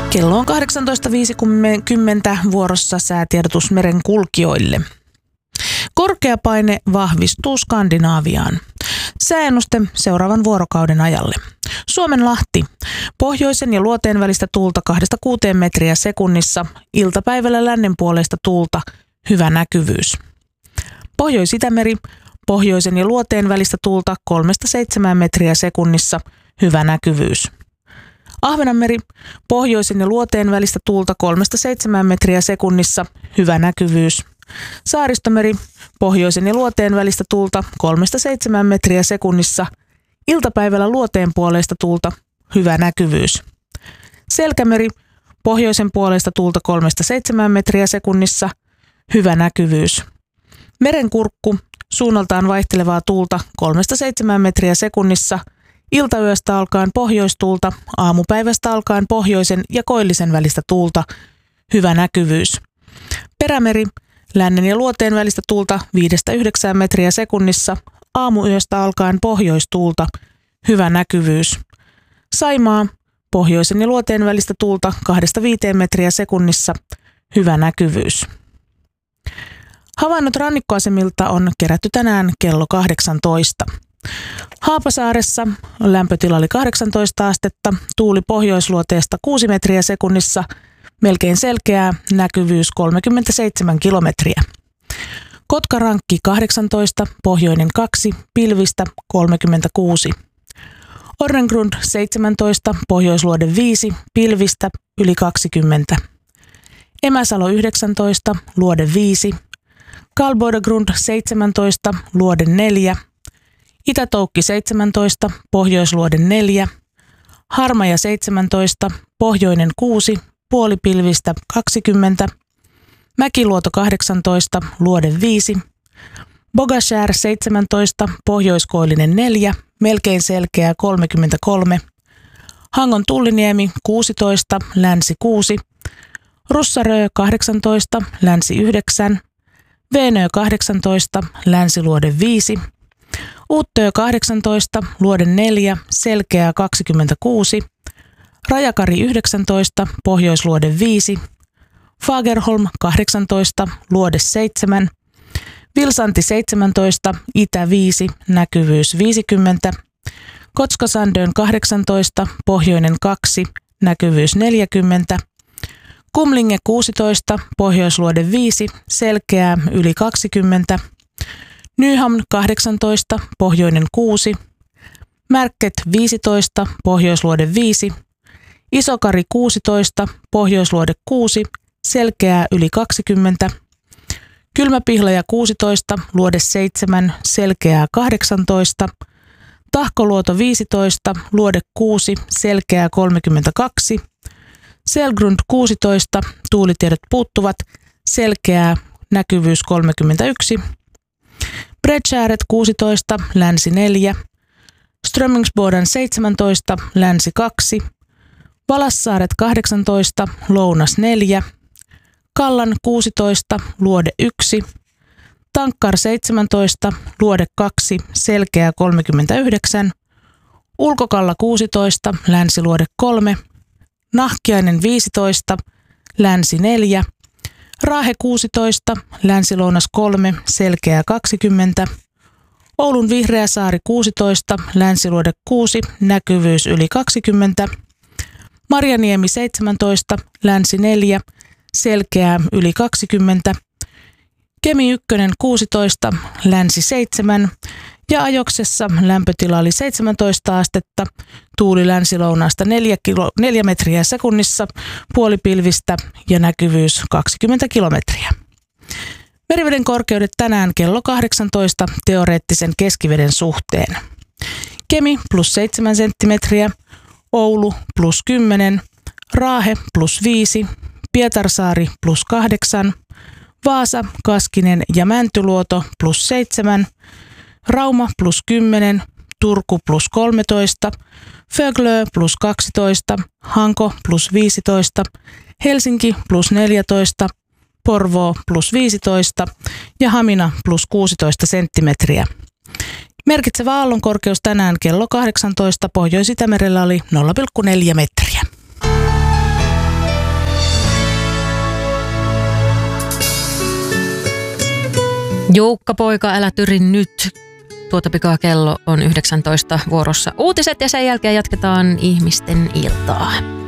Kello on 18.50 vuorossa säätiedotus merenkulkijoille. Korkeapaine vahvistuu Skandinaaviaan. Sääennuste seuraavan vuorokauden ajalle. Suomenlahti. Pohjoisen ja luoteen välistä tuulta 2-6 metriä sekunnissa. Iltapäivällä lännenpuoleista tuulta. Hyvä näkyvyys. Pohjois-Itämeri. Pohjoisen ja luoteen välistä tuulta 3-7 metriä sekunnissa. Hyvä näkyvyys. Ahvenanmeri. Pohjoisen ja luoteen välistä tuulta 3-7 metriä sekunnissa. Hyvä näkyvyys. Saaristomeri. Pohjoisen ja luoteen välistä tuulta 3-7 metriä sekunnissa. Iltapäivällä luoteen puoleista tuulta. Hyvä näkyvyys. Selkämeri. Pohjoisen puoleista tuulta 3-7 metriä sekunnissa. Hyvä näkyvyys. Merenkurkku. Suunnaltaan vaihtelevaa tuulta 3-7 metriä sekunnissa. Iltayöstä alkaen pohjoistuulta, aamupäivästä alkaen pohjoisen ja koillisen välistä tuulta. Hyvä näkyvyys. Perämeri. Lännen ja luoteen välistä tuulta 5-9 metriä sekunnissa. Aamuyöstä alkaen pohjoistuulta. Hyvä näkyvyys. Saimaa. Pohjoisen ja luoteen välistä tuulta 2-5 metriä sekunnissa. Hyvä näkyvyys. Havainnot rannikkoasemilta on kerätty tänään kello 18. Haapasaaressa lämpötila oli 18 astetta, tuuli pohjoisluoteesta 6 metriä sekunnissa, melkein selkeää, näkyvyys 37 kilometriä. Kotkarankki 18, pohjoinen 2, pilvistä 36. Orrengrund 17, pohjoisluode 5, pilvistä yli 20. Emäsalo 19, luode 5. Kalboidegrund 17, luode 4. Itätoukki 17, pohjoisluode 4. Harmaja 17, pohjoinen 6, puolipilvistä 20. Mäkiluoto 18, luode 5. Bogashär 17, pohjoiskoillinen 4, melkein selkeä 33. Hangon Tulliniemi 16, länsi 6. Russarö 18, länsi 9. Veenö 18, länsiluode 5. Uuttöö 18, luode 4, selkeää 26. Rajakari 19, pohjoisluode 5. Fagerholm 18, luode 7. Vilsanti 17, itä 5, näkyvyys 50. Kotskasandön 18, pohjoinen 2, näkyvyys 40. Kumlinge 16, pohjoisluode 5, selkeää yli 20. Nyhamn 18, pohjoinen 6. Märket 15, pohjoisluode 5. Isokari 16, pohjoisluode 6, selkeää yli 20. Kylmäpihlaja 16, luode 7, selkeää 18. Tahkoluoto 15, luode 6, selkeää 32. Selgrund 16, tuulitiedot puuttuvat, selkeää, näkyvyys 31. Bredshäret 16, länsi 4. Strömingsboden 17, länsi 2. Valassaaret 18, lounas 4. Kallan 16, luode 1. Tankkar 17, luode 2, selkeä 39. Ulkokalla 16, länsiluode 3. Nahkiainen 15, länsi 4. Raahe 16, länsilounas 3, selkeä 20. Oulun Vihreäsaari 16, länsiluode 6, näkyvyys yli 20. Marjaniemi 17, länsi 4, selkeää yli 20. Kemi 1 16, länsi 7 ja Ajoksessa lämpötila oli 17 astetta, tuuli länsilounaasta 4 metriä sekunnissa, puolipilvistä ja näkyvyys 20 kilometriä. Meriveden korkeudet tänään kello 18 teoreettisen keskiveden suhteen. Kemi plus 7 senttimetriä, Oulu plus 10, Raahe plus 5, Pietarsaari plus 8, Vaasa, Kaskinen ja Mäntyluoto plus 7, Rauma plus 10, Turku plus 13, Föglö plus 12, Hanko plus 15, Helsinki plus 14, Porvoo plus 15 ja Hamina plus 16 senttimetriä. Merkitsevä aallonkorkeus tänään kello 18 Pohjois-Itämerellä oli 0,4 metriä. Joukka poika, älä tyri nyt. Tuota pikaa kello on 19 vuorossa uutiset ja sen jälkeen jatketaan ihmisten iltaa.